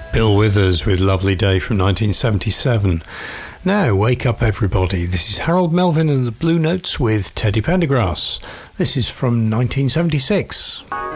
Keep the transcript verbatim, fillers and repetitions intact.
Bill Withers with Lovely Day from nineteen seventy-seven. Now, wake up everybody. This is Harold Melvin and the Blue Notes with Teddy Pendergrass. This is from nineteen seventy-six.